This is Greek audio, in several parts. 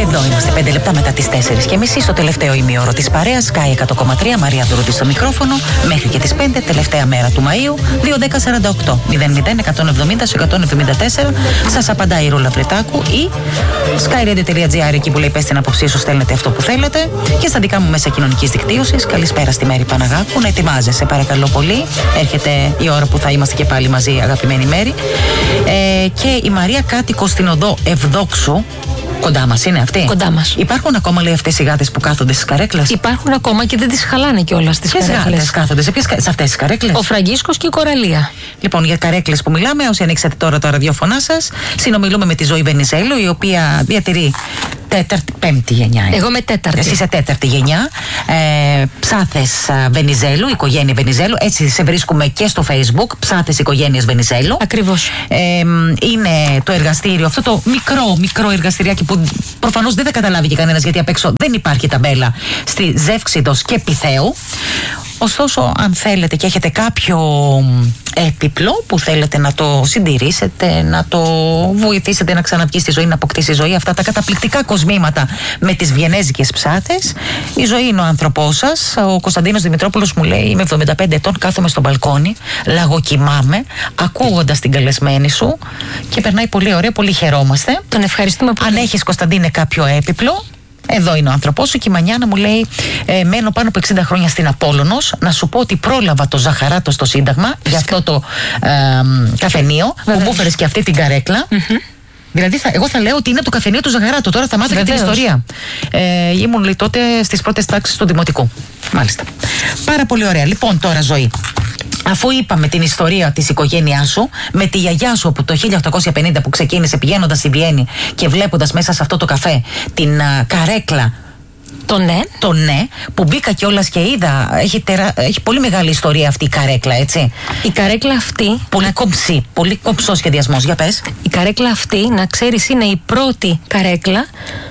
Εδώ είμαστε 5 λεπτά μετά τις 4:30 στο τελευταίο ημίωρο της παρέας. Sky 100,3, Μαρία Δουρούτη στο μικρόφωνο. Μέχρι και τις 5, τελευταία μέρα του Μαΐου. 2-10-48 00-170 174. Σας απαντάει η Ρούλα Βρετάκου ή skyradio.gr, εκεί που λέει πες την άποψή σου, στέλνετε αυτό που θέλετε. Και στα δικά μου μέσα κοινωνικής δικτύωσης. Καλησπέρα στη Μέρη Παναγάκου. Να ετοιμάζεσαι, παρακαλώ πολύ. Έρχεται η ώρα που θα είμαστε και πάλι μαζί, αγαπημένη Μέρη. Και η Μαρία, κάτοικος στην οδό Ευδόξου. Κοντά μας είναι αυτή. Κοντά μας. Υπάρχουν ακόμα, λέει, αυτές οι γάτες που κάθονται στις καρέκλες? Υπάρχουν ακόμα και δεν τις χαλάνε κιόλας τις καρέκλες. Ποιες γάτες κάθονται, σε αυτές τις καρέκλες? Ο Φραγκίσκος και η Κοραλία. Λοιπόν, για καρέκλες που μιλάμε, όσοι ανοίξατε τώρα το ραδιόφωνά σας, συνομιλούμε με τη Ζωή Βενιζέλου, η οποία διατηρεί πέμπτη γενιά. Εγώ είμαι τέταρτη. Εσύ είσαι τέταρτη γενιά. Ψάθες Βενιζέλου, οικογένεια Βενιζέλου. Έτσι σε βρίσκουμε και στο Facebook. Ψάθες οικογένειας Βενιζέλου. Ακριβώς. Είναι το εργαστήριο, αυτό το μικρό εργαστηριάκι που προφανώς δεν θα καταλάβει και κανένας, γιατί απ' έξω δεν υπάρχει ταμπέλα, στη Ζεύξιδος και Πυθέου. Ωστόσο, αν θέλετε και έχετε κάποιο έπιπλο που θέλετε να το συντηρήσετε, να το βοηθήσετε να ξαναβγεί στη ζωή, να αποκτήσει ζωή, αυτά τα καταπληκτικά κοσμήματα με τις βιενέζικες ψάθες, η Ζωή είναι ο άνθρωπός σας. Ο Κωνσταντίνος Δημητρόπουλος μου λέει: είμαι 75 ετών, κάθομαι στο μπαλκόνι, λαγοκοιμάμαι, ακούγοντας την καλεσμένη σου και περνάει πολύ ωραία, πολύ χαιρόμαστε. Τον ευχαριστούμε πολύ. Αν έχεις, Κωνσταντίνε, κάποιο έπιπλο, εδώ είναι ο άνθρωπός σου. Και η Μανιάνα μου λέει: μένω πάνω από 60 χρόνια στην Απόλλωνος. Να σου πω ότι πρόλαβα το Ζαχαράτο στο Σύνταγμα για αυτό το καφενείο που μου έφερες και αυτή την καρέκλα. Δηλαδή, εγώ θα λέω ότι είναι το καφενείο του Ζαχαράτου. Τώρα θα μάθω και την ιστορία. Ήμουν, λέει, τότε στις πρώτες τάξεις του Δημοτικού. Μάλιστα. Πάρα πολύ ωραία. Λοιπόν, τώρα, Ζωή, αφού είπαμε την ιστορία της οικογένειάς σου, με τη γιαγιά σου από το 1850 που ξεκίνησε πηγαίνοντας στη Βιέννη και βλέποντας μέσα σε αυτό το καφέ την καρέκλα. Το ναι, που μπήκα κιόλας και είδα. Έχει πολύ μεγάλη ιστορία αυτή η καρέκλα, έτσι. Η καρέκλα αυτή. Πολύ κομψή, πολύ κομψό σχεδιασμός. Για πες. Η καρέκλα αυτή, να ξέρεις, είναι η πρώτη καρέκλα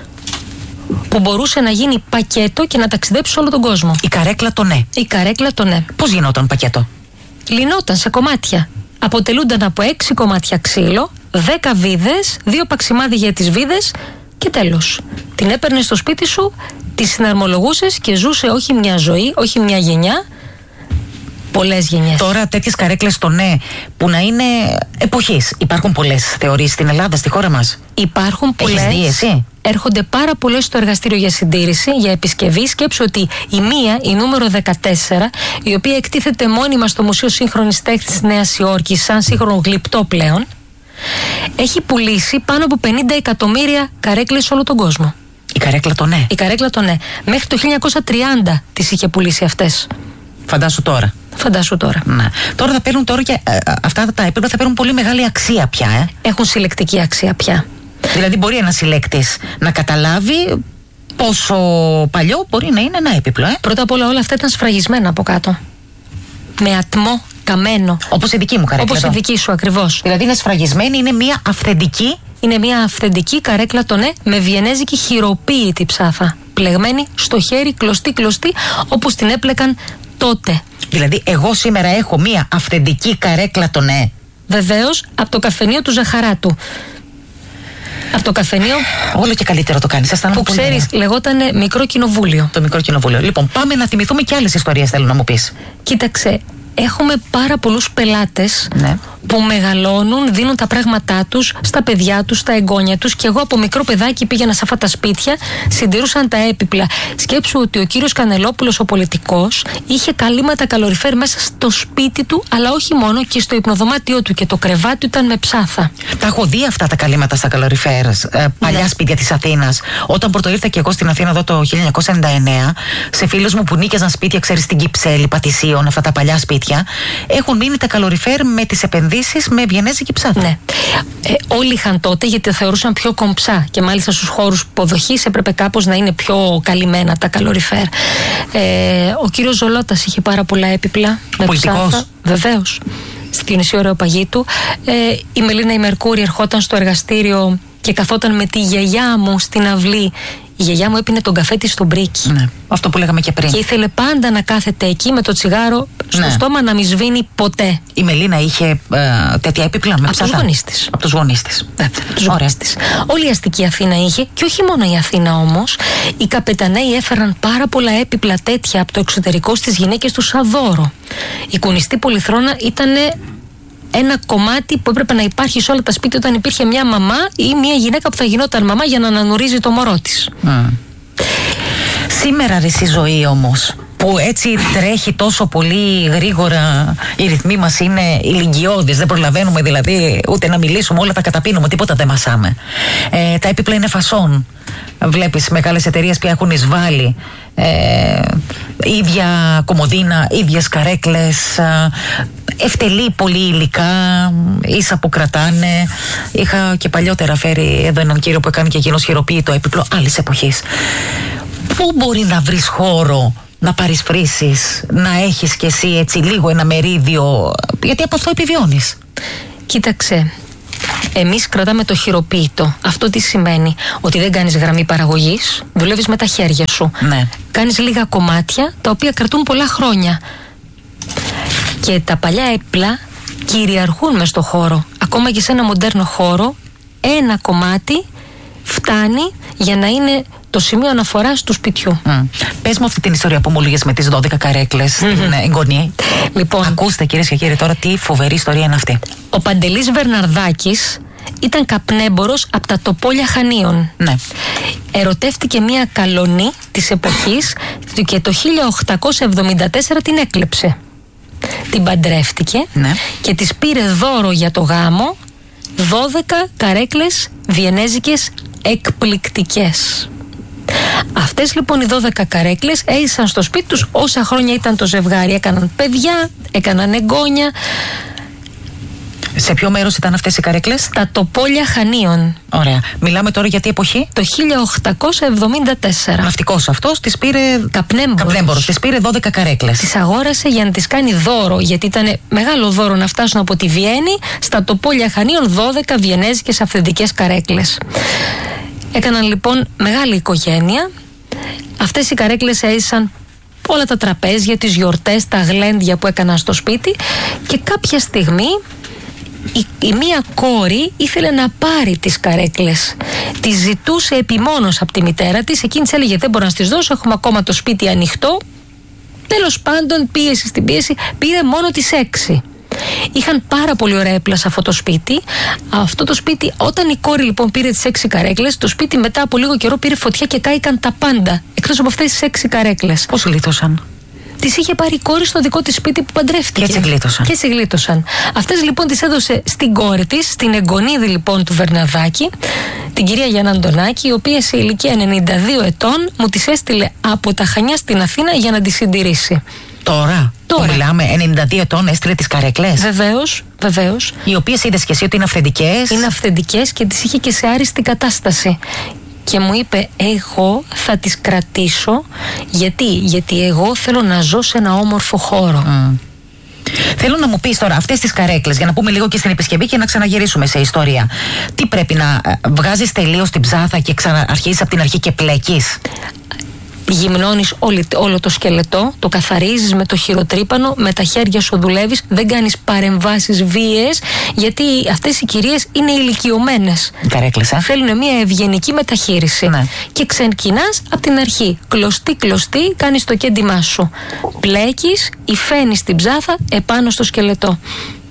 που μπορούσε να γίνει πακέτο και να ταξιδέψει σε όλο τον κόσμο. Η καρέκλα το ναι. Η καρέκλα το ναι. Πώς γινόταν πακέτο? Λυνόταν σε κομμάτια. Αποτελούνταν από 6 κομμάτια ξύλο, 10 βίδες, 2 παξιμάδι για τις βίδες και τέλος. Την έπαιρνες στο σπίτι σου, τη συναρμολογούσες και ζούσε όχι μια ζωή, όχι μια γενιά, πολλές γενιές. Τώρα τέτοιες καρέκλες το ναι που να είναι εποχής. Υπάρχουν πολλές, θεωρείς, στην Ελλάδα, στη χώρα μας? Υπάρχουν πολλές. Έχεις δει εσύ? Έρχονται πάρα πολλές στο εργαστήριο για συντήρηση, για επισκευή. Σκέψου ότι η μία, η νούμερο 14, η οποία εκτίθεται μόνιμα στο Μουσείο Σύγχρονης Τέχνης της Νέας Υόρκης, σαν σύγχρονο γλυπτό πλέον, έχει πουλήσει πάνω από 50 εκατομμύρια καρέκλες σε όλο τον κόσμο. Η καρέκλα το ναι. Η καρέκλα το ναι. Μέχρι το 1930 τις είχε πουλήσει αυτές. Φαντάσου τώρα. Ναι. Τώρα θα παίρνουν και αυτά τα επίπεδα θα παίρνουν πολύ μεγάλη αξία πια. Έχουν συλλεκτική αξία πια. Δηλαδή μπορεί ένας συλλέκτης να καταλάβει πόσο παλιό μπορεί να είναι ένα έπιπλο. Πρώτα απ' όλα αυτά ήταν σφραγισμένα από κάτω. Με ατμό, καμένο. Όπως η δική μου καρέκλα. Όπως η δική σου ακριβώς. Δηλαδή είναι σφραγισμένη, είναι μια αυθεντική. Είναι μια αυθεντική καρέκλα το ναι, με βιενέζικη χειροποίητη ψάθα. Πλεγμένη στο χέρι, κλωστή, όπως την έπλεκαν τότε. Δηλαδή εγώ σήμερα έχω μια αυθεντική καρέκλα το ναι. Βεβαίως, από το καφενείο του Ζαχαράτου. Από το καφενείο. Όλο και καλύτερο το κάνεις. Που ξέρεις, λεγότανε Μικρό Κοινοβούλιο. Το Μικρό Κοινοβούλιο. Λοιπόν, πάμε να θυμηθούμε και άλλες ιστορίες, θέλω να μου πεις. Κοίταξε, έχουμε πάρα πολλούς πελάτες, ναι, που μεγαλώνουν, δίνουν τα πράγματά τους στα παιδιά τους, στα εγγόνια τους. Και εγώ από μικρό παιδάκι πήγαινα σε αυτά τα σπίτια, συντηρούσαν τα έπιπλα. Σκέψου ότι ο κύριος Κανελόπουλος, ο πολιτικός, είχε καλύματα καλοριφέρ μέσα στο σπίτι του, αλλά όχι μόνο, και στο υπνοδωμάτιό του. Και το κρεβάτι ήταν με ψάθα. Τα έχω δει αυτά τα καλύματα στα καλοριφέρ, παλιά σπίτια της Αθήνας. Όταν πρωτοήρθα και εγώ στην Αθήνα εδώ το 1999, σε φίλους μου που νίκιαζαν σπίτια, ξέρεις, στην Κυψέλη, Πατησίων, αυτά τα παλιά σπίτια, έχουν μείνει τα καλοριφέρ με τις επενδύσεις με βιενέζικη ψάθα. Ναι. Όλοι είχαν τότε, γιατί θεωρούσαν πιο κομψά, και μάλιστα στους χώρους υποδοχής έπρεπε κάπως να είναι πιο καλυμμένα τα καλοριφέρ. Ο κύριος Ζολότας είχε πάρα πολλά έπιπλα με ψάθα. Βεβαίως. Στην Διονυσίου Αεροπαγήτου. Η Μελίνα η Μερκούρη ερχόταν στο εργαστήριο και καθόταν με τη γιαγιά μου στην αυλή. Η γιαγιά μου έπινε τον καφέ της στο μπρίκι. Ναι, αυτό που λέγαμε και πριν. Και ήθελε πάντα να κάθεται εκεί με το τσιγάρο στο στόμα να μην σβήνει ποτέ. Η Μελίνα είχε τέτοια έπιπλα με ψάτα? Από τους γονείς της. Ωραία. Όλη η αστική Αθήνα είχε, και όχι μόνο η Αθήνα όμως. Οι καπεταναίοι έφεραν πάρα πολλά έπιπλα τέτοια από το εξωτερικό στις γυναίκες του σαν δώρο. Η κουνιστή πολυθρόνα ήταν ένα κομμάτι που έπρεπε να υπάρχει σε όλα τα σπίτια όταν υπήρχε μια μαμά ή μια γυναίκα που θα γινόταν μαμά για να ανανουρίζει το μωρό της. Σήμερα ρε, η ζωή όμως, που έτσι τρέχει τόσο πολύ γρήγορα, οι ρυθμοί μας είναι ηλικιώδεις, δεν προλαβαίνουμε δηλαδή ούτε να μιλήσουμε, όλα τα καταπίνουμε, τίποτα δεν μασάμε. Τα έπιπλα είναι φασόν. Βλέπεις μεγάλες εταιρείες που έχουν εισβάλει ίδια κομμωδίνα, ίδιες καρέκλες, ευτελεί πολύ υλικά, ίσα που κρατάνε. Είχα και παλιότερα φέρει εδώ έναν κύριο που έκανε και εκείνος χειροποίητο έπιπλο άλλης εποχής. Πού μπορεί να βρεις χώρο να παρισφρήσεις, να έχεις κι εσύ έτσι λίγο ένα μερίδιο, γιατί από αυτό επιβιώνεις? Κοίταξε, εμείς κρατάμε το χειροποίητο. Αυτό τι σημαίνει? Ότι δεν κάνεις γραμμή παραγωγής, δουλεύεις με τα χέρια σου. Ναι. Κάνεις λίγα κομμάτια τα οποία κρατούν πολλά χρόνια. Και τα παλιά έπιπλα κυριαρχούν μες στο χώρο. Ακόμα και σε ένα μοντέρνο χώρο, ένα κομμάτι φτάνει για να είναι το σημείο αναφοράς του σπιτιού. Πες μου αυτή την ιστορία που μου έλεγες με τις 12 καρέκλες στην εγγονή. Λοιπόν, ακούστε κυρίες και κύριοι τώρα τι φοβερή ιστορία είναι αυτή. Ο Παντελής Βερναρδάκης ήταν καπνέμπορος από τα Τοπόλια Χανίων. Ναι. Ερωτεύτηκε μια καλονή της εποχής και το 1874 την έκλεψε. Την παντρεύτηκε, ναι, και της πήρε δώρο για το γάμο 12 καρέκλες βιενέζικες εκπληκτικές. Αυτές λοιπόν οι 12 καρέκλες έζησαν στο σπίτι τους όσα χρόνια ήταν το ζευγάρι. Έκαναν παιδιά, έκαναν εγγόνια. Σε ποιο μέρος ήταν αυτές οι καρέκλες? Στα Τοπόλια Χανίων. Ωραία. Μιλάμε τώρα για τι εποχή? Το 1874. Ναυτικός αυτός της πήρε. Καπνέμπορος. Της πήρε 12 καρέκλες. Τις αγόρασε για να τις κάνει δώρο, γιατί ήταν μεγάλο δώρο να φτάσουν από τη Βιέννη στα Τοπόλια Χανίων 12 βιενέζικες αυθεντικές καρέκλες. Έκαναν λοιπόν μεγάλη οικογένεια. Αυτές οι καρέκλες έζησαν όλα τα τραπέζια, τις γιορτές, τα γλέντια που έκαναν στο σπίτι, και κάποια στιγμή η μία κόρη ήθελε να πάρει τις καρέκλες. Τις ζητούσε επιμόνως από τη μητέρα της. Εκείνη της έλεγε δεν μπορώ να τις δώσω, έχουμε ακόμα το σπίτι ανοιχτό. Τέλος πάντων, πίεση στην πίεση, πήρε μόνο τις 6. Είχαν πάρα πολύ ωραία έπιπλα σε αυτό το σπίτι. Αυτό το σπίτι, όταν η κόρη λοιπόν πήρε τις 6 καρέκλες, το σπίτι μετά από λίγο καιρό πήρε φωτιά και κάηκαν τα πάντα, εκτός από αυτές τις 6 καρέκλες. Πώς γλίτωσαν? Τις είχε πάρει η κόρη στο δικό της σπίτι που παντρεύτηκε. Και έτσι γλίτωσαν. Αυτές λοιπόν τις έδωσε στην κόρη της, στην εγγονίδη λοιπόν του Βερναδάκη, την κυρία Γιάννα Αντωνάκη, η οποία σε ηλικία 92 ετών μου τις έστειλε από τα Χανιά στην Αθήνα για να τις συντηρήσει. Τώρα. Μιλάμε, 92 ετών έστειλε τις καρέκλες. Βεβαίως. Οι οποίες είδες και εσύ ότι είναι αυθεντικές. Είναι αυθεντικές και τις είχε και σε άριστη κατάσταση. Και μου είπε, εγώ θα τις κρατήσω. Γιατί εγώ θέλω να ζω σε ένα όμορφο χώρο. Θέλω να μου πεις τώρα αυτές τις καρέκλες, για να πούμε λίγο και στην επισκευή και να ξαναγυρίσουμε σε ιστορία. Τι πρέπει να βγάζεις τελείως την ψάθα και ξαναρχίζεις από την αρχή και πλέκεις? Γυμνώνεις όλο το σκελετό, το καθαρίζεις με το χειροτρύπανο, με τα χέρια σου δουλεύεις, δεν κάνεις παρεμβάσεις βίαιες, γιατί αυτές οι κυρίες είναι ηλικιωμένες. Καρέκλες, θέλουν μια ευγενική μεταχείριση. Ναι. Και ξεκινάς από την αρχή. Κλωστή, κάνεις το κέντημά σου. Πλέκεις, υφαίνεις την ψάθα επάνω στο σκελετό.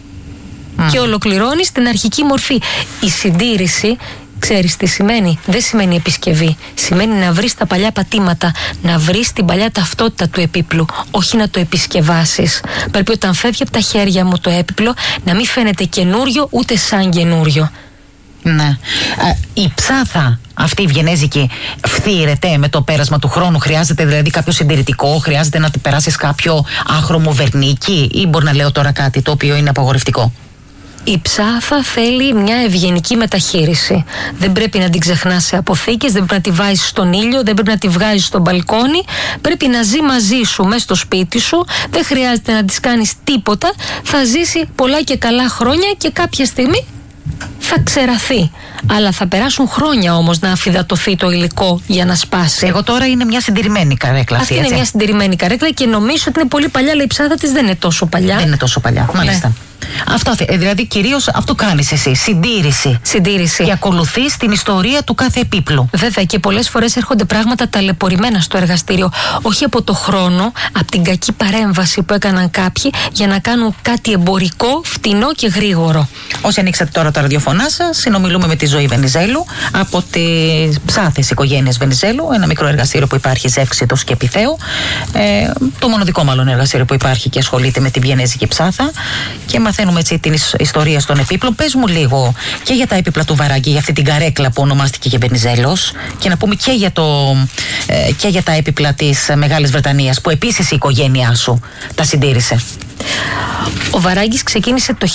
Και ολοκληρώνεις την αρχική μορφή. Η συντήρηση, ξέρεις τι σημαίνει? Δεν σημαίνει επισκευή. Σημαίνει να βρεις τα παλιά πατήματα, να βρεις την παλιά ταυτότητα του επίπλου, όχι να το επισκευάσεις. Πρέπει όταν φεύγει από τα χέρια μου το έπιπλο να μην φαίνεται καινούριο ούτε σαν καινούριο. Ναι. Η ψάθα αυτή η βιενέζικη φθήρεται με το πέρασμα του χρόνου? Χρειάζεται δηλαδή κάποιο συντηρητικό? Χρειάζεται να την περάσεις κάποιο άχρωμο βερνίκι? Ή μπορεί να λέω τώρα κάτι το οποίο είναι απαγορευτικό? Η ψάθα θέλει μια ευγενική μεταχείριση. Δεν πρέπει να την ξεχνάς σε αποθήκες, δεν πρέπει να τη βάζεις στον ήλιο, δεν πρέπει να τη βγάζεις στο μπαλκόνι. Πρέπει να ζει μαζί σου μέσα στο σπίτι σου. Δεν χρειάζεται να της κάνεις τίποτα. Θα ζήσει πολλά και καλά χρόνια και κάποια στιγμή θα ξεραθεί. Αλλά θα περάσουν χρόνια όμως να αφυδατωθεί το υλικό για να σπάσει. Εγώ τώρα είναι μια συντηρημένη καρέκλα. Αυτή είναι μια συντηρημένη καρέκλα και νομίζω ότι είναι πολύ παλιά, αλλά η ψάδα της δεν είναι τόσο παλιά. Δεν είναι τόσο παλιά, μάλιστα. Ναι. Αυτό, δηλαδή κυρίως αυτό κάνεις εσύ, συντήρηση. Και ακολουθείς την ιστορία του κάθε επίπλου. Βέβαια, και πολλές φορές έρχονται πράγματα ταλαιπωρημένα στο εργαστήριο. Όχι από το χρόνο, από την κακή παρέμβαση που έκαναν κάποιοι για να κάνουν κάτι εμπορικό, φτηνό και γρήγορο. Όσοι ανοίξατε τώρα τα ραδιοφωνά σας, συνομιλούμε με τη Ζωή Βενιζέλου από τις Ψάθες οικογένειες Βενιζέλου, ένα μικρό εργαστήριο που υπάρχει σε Εύξητος και Επιθέου. Το μοναδικό μάλλον εργαστήριο που υπάρχει και ασχολείται με τη βιενέζικη ψάθα. Και μαθαίνουμε έτσι την ιστορία των επίπλων. Πες μου λίγο και για τα έπιπλα του Βαράγκη, για αυτή την καρέκλα που ονομάστηκε και Βενιζέλος, και να πούμε και για τα έπιπλα της Μεγάλης Βρετανίας που επίσης η οικογένειά σου τα συντήρησε. Ο Βαράγκης ξεκίνησε το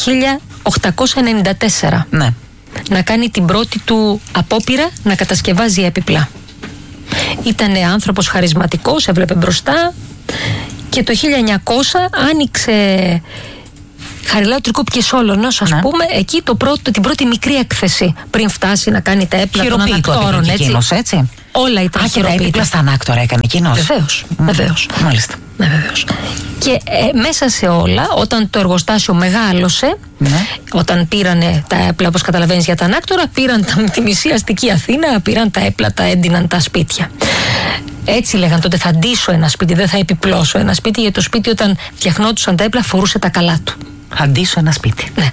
1894 να κάνει την πρώτη του απόπειρα να κατασκευάζει έπιπλα. Ήτανε άνθρωπος χαρισματικός, έβλεπε μπροστά, και το 1900 άνοιξε Χαριλάου Τρικό Πιεσόλωνος, ας πούμε, εκεί την πρώτη μικρή έκθεση πριν φτάσει να κάνει τα έπιπλα των ανακτόρων. Έτσι. Όλα ήταν χειροποίητα. Τα έπιπλα στα ανάκτορα έκανε εκείνος. Βεβαίως. Μάλιστα. Ναι, βεβαίως. Και μέσα σε όλα, όταν το εργοστάσιο μεγάλωσε, όταν πήρανε τα έπιπλα, όπως καταλαβαίνεις, για τα ανάκτορα, πήραν τη μισή αστική Αθήνα, πήραν τα έπιπλα, τα έντυναν τα σπίτια. Έτσι λέγαν τότε, θα ντύσω ένα σπίτι, δεν θα επιπλώσω ένα σπίτι, γιατί το σπίτι όταν φτιαχνόντουσαν τα έπιπλα φορούσε τα καλά του. Θα ντύσω ένα σπίτι. Ναι.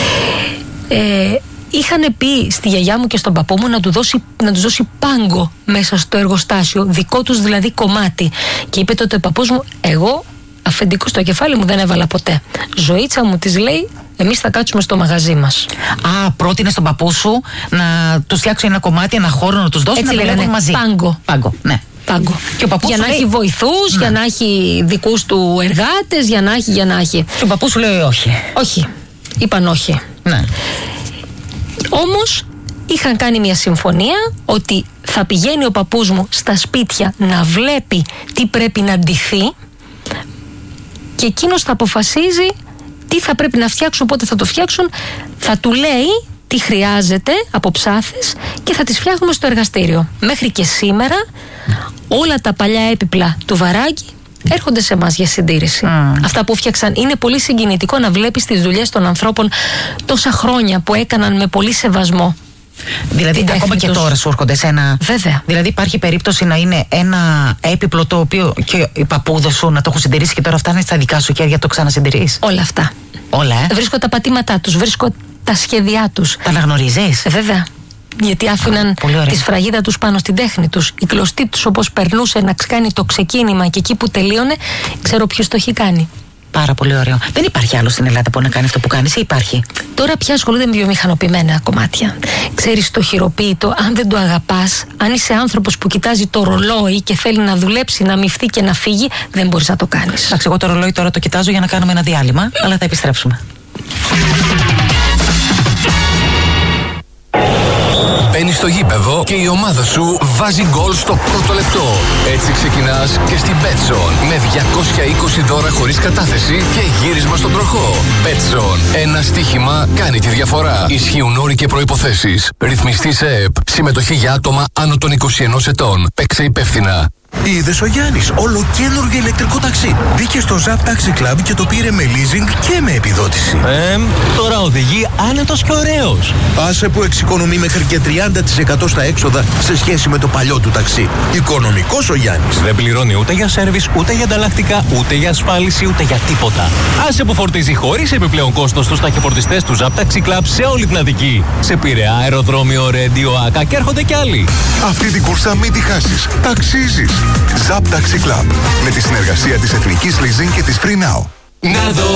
Είχαν πει στη γιαγιά μου και στον παππού μου να τους δώσει πάγκο μέσα στο εργοστάσιο, δικό τους δηλαδή κομμάτι. Και είπε τότε ο παππούς μου, εγώ αφεντικό στο κεφάλι μου δεν έβαλα ποτέ. Ζωήτσα μου της λέει, εμείς θα κάτσουμε στο μαγαζί μας. Πρότεινε στον παππού σου να τους φτιάξει ένα κομμάτι, ένα χώρο να τους δώσει, να δουλεύουν μαζί. Πάγκο. Ναι. Για να έχει βοηθούς, για να έχει δικούς του εργάτες, για να έχει. Και ο παππούς σου λέει όχι. Όχι. Είπαν όχι. Ναι. Όμως είχαν κάνει μια συμφωνία ότι θα πηγαίνει ο παππούς μου στα σπίτια να βλέπει τι πρέπει να ντυθεί και εκείνος θα αποφασίζει τι θα πρέπει να φτιάξουν, πότε θα το φτιάξουν, θα του λέει τι χρειάζεται από ψάθες και θα τις φτιάχνουμε στο εργαστήριο. Μέχρι και σήμερα όλα τα παλιά έπιπλα του Βαράγκη έρχονται σε εμάς για συντήρηση. Αυτά που φτιάξαν. Είναι πολύ συγκινητικό να βλέπεις τις δουλειές των ανθρώπων τόσα χρόνια που έκαναν με πολύ σεβασμό. Δηλαδή ακόμα και τώρα σου έρχονται σε ένα. Βέβαια. Δηλαδή υπάρχει περίπτωση να είναι ένα έπιπλο το οποίο και οι παππούδες σου να το έχουν συντηρήσει και τώρα φτάνει στα δικά σου χέρια, το ξανασυντηρείς. Όλα αυτά. Όλα, Βρίσκω τα πατήματά τους, βρίσκω τα σχέδιά τους. Τα αναγνωρίζεις? Βέβαια. Γιατί άφηναν τη σφραγίδα τους πάνω στην τέχνη τους. Η κλωστή τους όπως περνούσε να κάνει το ξεκίνημα και εκεί που τελείωνε, ξέρω ποιος το έχει κάνει. Πάρα πολύ ωραίο. Δεν υπάρχει άλλο στην Ελλάδα που να κάνει αυτό που κάνεις ή υπάρχει? Τώρα πια ασχολούνται με βιομηχανοποιημένα κομμάτια. Ξέρεις, το χειροποίητο, αν δεν το αγαπάς, αν είσαι άνθρωπος που κοιτάζει το ρολόι και θέλει να δουλέψει, να μυφθεί και να φύγει, δεν μπορείς να το κάνεις. Εντάξει, εγώ το ρολόι τώρα το κοιτάζω για να κάνουμε ένα διάλειμμα, αλλά θα επιστρέψουμε. Μπαίνεις στο γήπεδο και η ομάδα σου βάζει γκολ στο πρώτο λεπτό. Έτσι ξεκινάς και στην Betson με 220 δώρα χωρίς κατάθεση και γύρισμα στον τροχό. Betson. Ένα στοίχημα κάνει τη διαφορά. Ισχύουν όροι και προϋποθέσεις. Ρυθμιστή σε ΕΕΠ. Συμμετοχή για άτομα άνω των 21 ετών. Παίξε υπεύθυνα. Είδες ο Γιάννης, ολοκαίνουργιο ηλεκτρικό ταξί. Μπήκε στο Zap Taxi Club και το πήρε με leasing και με επιδότηση. Τώρα οδηγεί άνετος και ωραίος. Άσε που εξοικονομεί μέχρι και 30% στα έξοδα σε σχέση με το παλιό του ταξί. Οικονομικός ο Γιάννης. Δεν πληρώνει ούτε για σέρβις, ούτε για ανταλλακτικά, ούτε για ασφάλιση, ούτε για τίποτα. Άσε που φορτίζει χωρίς επιπλέον κόστος στους ταχυφορτιστές του Zap Taxi Club σε όλη την Αττική. Σε Πειραιά, αεροδρόμιο, Ρέντιο, Άκα και έρχονται κι άλλοι. Αυτή την κούρσα μην τη χάσεις. Ταξίζεις. Zap Taxi Club. Με τη συνεργασία της Εθνικής Leasing και της Free Now. Να δω